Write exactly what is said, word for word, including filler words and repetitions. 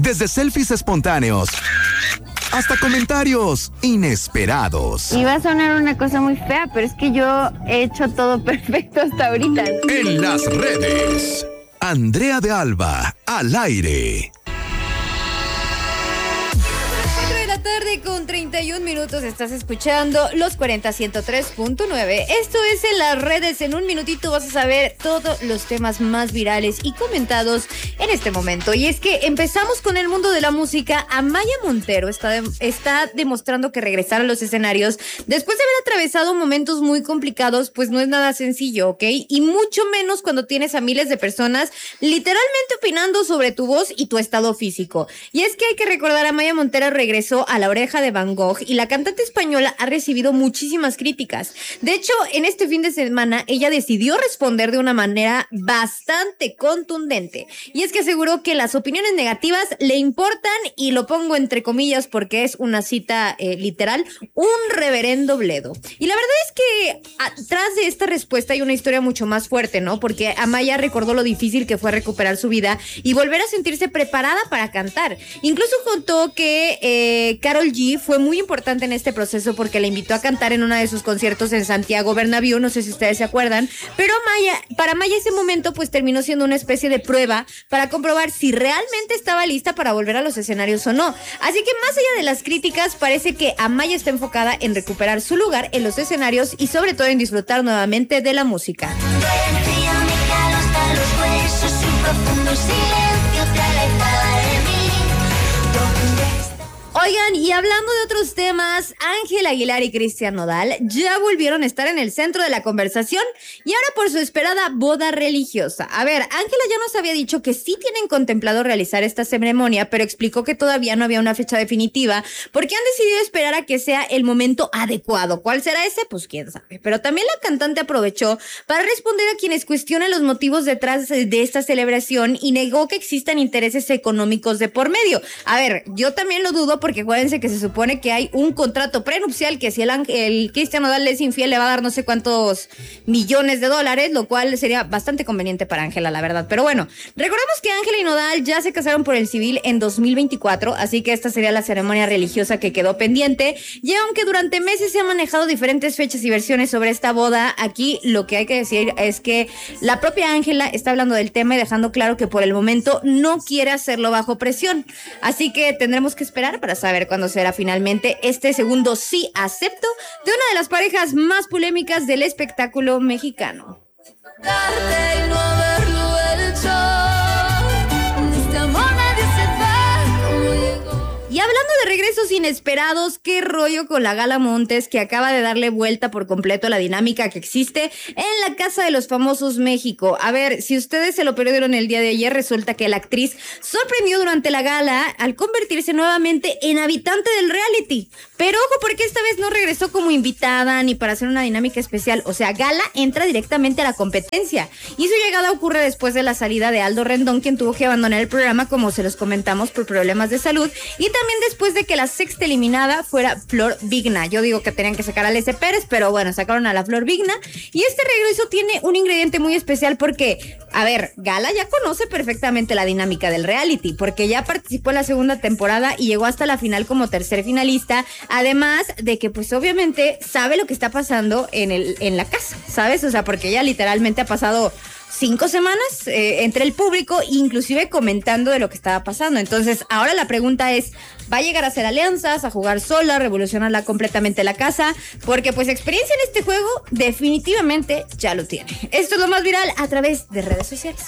Desde selfies espontáneos hasta comentarios inesperados. Y va a sonar una cosa muy fea, pero es que yo he hecho todo perfecto hasta ahorita. En las redes, Andrea de Alba, al aire. Tarde con treinta y un minutos, estás escuchando Los cuarenta ciento tres punto nueve. Esto es En las redes. En un minutito vas a saber todos los temas más virales y comentados en este momento. Y es que empezamos con el mundo de la música. Amaya Montero está, de, está demostrando que regresar a los escenarios después de haber atravesado momentos muy complicados, pues no es nada sencillo, ¿ok? Y mucho menos cuando tienes a miles de personas literalmente opinando sobre tu voz y tu estado físico. Y es que hay que recordar, Amaya Montero regresó a La Oreja de Van Gogh y la cantante española ha recibido muchísimas críticas. De hecho, en este fin de semana ella decidió responder de una manera bastante contundente, y es que aseguró que las opiniones negativas le importan, y lo pongo entre comillas porque es una cita eh, literal, un reverendo bledo. Y la verdad es que atrás de esta respuesta hay una historia mucho más fuerte, ¿no? Porque Amaya recordó lo difícil que fue recuperar su vida y volver a sentirse preparada para cantar. Incluso contó que eh, Karol G fue muy importante en este proceso porque la invitó a cantar en uno de sus conciertos en Santiago Bernabéu, no sé si ustedes se acuerdan, pero Maya, para Maya ese momento pues terminó siendo una especie de prueba para comprobar si realmente estaba lista para volver a los escenarios o no. Así que más allá de las críticas, parece que Amaya está enfocada en recuperar su lugar en los escenarios y sobre todo en disfrutar nuevamente de la música. Oigan, y hablando de otros temas, Ángel Aguilar y Cristian Nodal ya volvieron a estar en el centro de la conversación, y ahora por su esperada boda religiosa. A ver, Ángela ya nos había dicho que sí tienen contemplado realizar esta ceremonia, pero explicó que todavía no había una fecha definitiva porque han decidido esperar a que sea el momento adecuado. ¿Cuál será ese? Pues quién sabe. Pero también la cantante aprovechó para responder a quienes cuestionan los motivos detrás de esta celebración y negó que existan intereses económicos de por medio. A ver, yo también lo dudo porque acuérdense que se supone que hay un contrato prenupcial que si el, el Cristian Nodal es infiel le va a dar no sé cuántos millones de dólares, lo cual sería bastante conveniente para Ángela, la verdad. Pero bueno, recordemos que Ángela y Nodal ya se casaron por el civil en dos mil veinticuatro, así que esta sería la ceremonia religiosa que quedó pendiente. Y aunque durante meses se han manejado diferentes fechas y versiones sobre esta boda, aquí lo que hay que decir es que la propia Ángela está hablando del tema y dejando claro que por el momento no quiere hacerlo bajo presión. Así que tendremos que esperar para saber cuándo será finalmente este segundo sí acepto de una de las parejas más polémicas del espectáculo mexicano. Y no haberlo hecho. Este amor nadie se va como llegó. Y hablando de regresos inesperados, qué rollo con la Gala Montes, que acaba de darle vuelta por completo a la dinámica que existe en la Casa de los Famosos México. A ver, si ustedes se lo perdieron el día de ayer, resulta que la actriz sorprendió durante la gala al convertirse nuevamente en habitante del reality. Pero ojo, porque esta vez no regresó como invitada ni para hacer una dinámica especial. O sea, Gala entra directamente a la competencia. Y su llegada ocurre después de la salida de Aldo Rendón, quien tuvo que abandonar el programa, como se los comentamos, por problemas de salud. Y también después de que la sexta eliminada fuera Flor Vigna. Yo digo que tenían que sacar a Lece Pérez, pero bueno, sacaron a la Flor Vigna. Y este regreso tiene un ingrediente muy especial porque, a ver, Gala ya conoce perfectamente la dinámica del reality, porque ya participó en la segunda temporada y llegó hasta la final como tercer finalista. Además de que, pues, obviamente sabe lo que está pasando en el en la casa, ¿sabes? O sea, porque ella literalmente ha pasado cinco semanas eh, entre el público, inclusive comentando de lo que estaba pasando. Entonces, ahora la pregunta es, ¿va a llegar a hacer alianzas, a jugar sola, revolucionarla completamente la casa? Porque, pues, experiencia en este juego definitivamente ya lo tiene. Esto es lo más viral a través de redes sociales.